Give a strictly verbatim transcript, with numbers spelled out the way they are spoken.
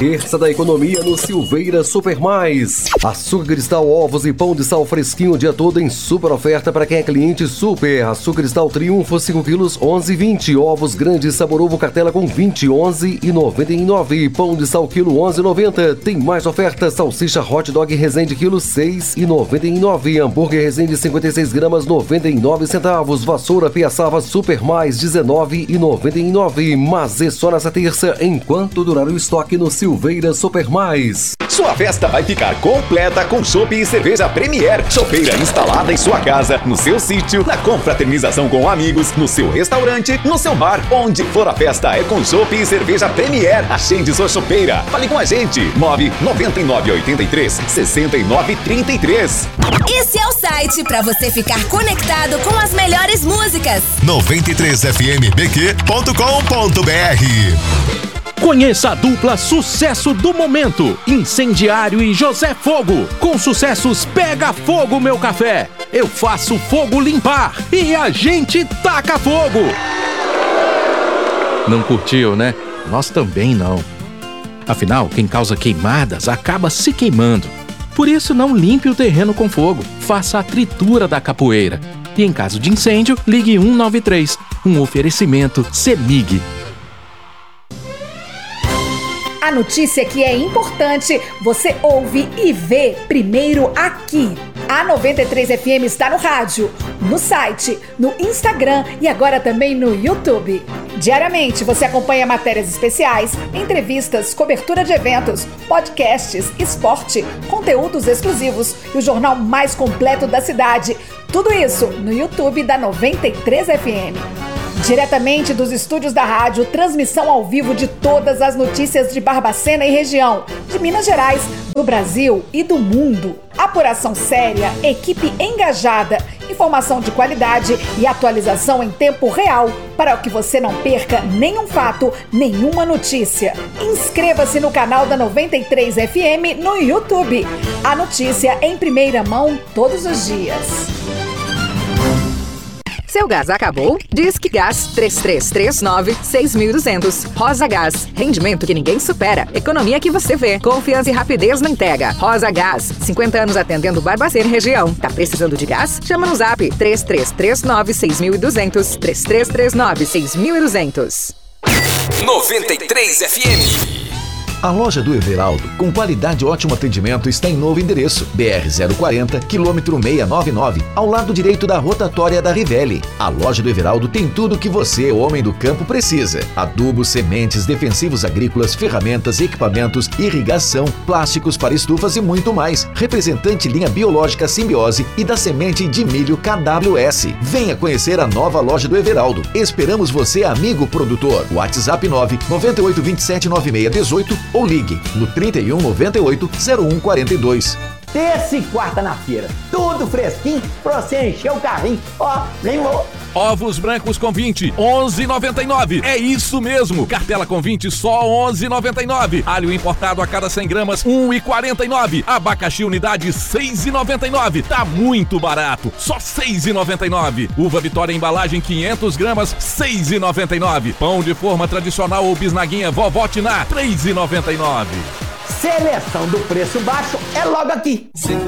Terça da economia no Silveira Super Mais. Açúcar cristal, ovos e pão de sal fresquinho o dia todo em super oferta para quem é cliente Super. Açúcar cristal Triunfo cinco quilos, onze e vinte. Ovos grandes sabor ovo cartela com vinte, onze e noventa e nove. Pão de sal quilo, onze e noventa. Tem mais oferta. Salsicha hot dog Resende quilo, seis e noventa e nove. Hambúrguer Resende cinquenta e seis gramas, noventa e nove centavos. Vassoura Piaçava Super Mais, dezenove e noventa e nove. Mas é só nessa terça enquanto durar o estoque no Silveira Super Mais. Sua festa vai ficar completa com chopp e cerveja Premier. Chopeira instalada em sua casa, no seu sítio, na confraternização com amigos, no seu restaurante, no seu bar. Onde for a festa é com chopp e cerveja Premier. Agende sua chopeira. Fale com a gente. nove nove nove oito três, seis nove três três. Esse é o site para você ficar conectado com as melhores músicas. noventa e três F M B Q ponto com ponto B R. Conheça a dupla Sucesso do Momento, Incendiário e José Fogo. Com sucessos Pega Fogo Meu Café, Eu Faço Fogo Limpar e A Gente Taca Fogo. Não curtiu, né? Nós também não. Afinal, quem causa queimadas acaba se queimando. Por isso, não limpe o terreno com fogo. Faça a tritura da capoeira. E em caso de incêndio, ligue um nove três. Um oferecimento CEMIG. A notícia que é importante, você ouve e vê primeiro aqui. A noventa e três F M está no rádio, no site, no Instagram e agora também no YouTube. Diariamente você acompanha matérias especiais, entrevistas, cobertura de eventos, podcasts, esporte, conteúdos exclusivos e o jornal mais completo da cidade. Tudo isso no YouTube da noventa e três F M. Diretamente dos estúdios da rádio, transmissão ao vivo de todas as notícias de Barbacena e região, de Minas Gerais, do Brasil e do mundo. Apuração séria, equipe engajada, informação de qualidade e atualização em tempo real para que você não perca nenhum fato, nenhuma notícia. Inscreva-se no canal da noventa e três F M no YouTube. A notícia em primeira mão todos os dias. Seu gás acabou? Disque Gás três três três nove, seis dois zero zero. Rosa Gás. Rendimento que ninguém supera. Economia que você vê. Confiança e rapidez na entrega. Rosa Gás. cinquenta anos atendendo Barbacena e região. Tá precisando de gás? Chama no zap três três três nove, seis dois zero zero. três três três nove, seis dois zero zero. noventa e três F M. A loja do Everaldo, com qualidade e ótimo atendimento, está em novo endereço. B R zero quarenta, quilômetro seiscentos e noventa e nove, ao lado direito da rotatória da Rivelli. A loja do Everaldo tem tudo o que você, homem do campo, precisa. Adubos, sementes, defensivos agrícolas, ferramentas, equipamentos, irrigação, plásticos para estufas e muito mais. Representante linha biológica Simbiose e da semente de milho K W S. Venha conhecer a nova loja do Everaldo. Esperamos você, amigo produtor. WhatsApp nove nove oito dois sete nove seis um oito ou ligue no trinta e um, noventa e oito, zero um quarenta e dois. Terça e quarta na feira, tudo fresquinho pra você encher o carrinho. Ó, lembrou? Ovos brancos com vinte, onze e noventa e nove. É isso mesmo. Cartela com vinte, só onze e noventa e nove. Alho importado a cada cem gramas, um e quarenta e nove. Abacaxi unidade, seis e noventa e nove. Tá muito barato, só seis e noventa e nove. Uva Vitória embalagem quinhentas gramas, seis e noventa e nove. Pão de forma tradicional ou bisnaguinha Vovó Tiná, três e noventa e nove. Seleção do preço baixo é logo aqui.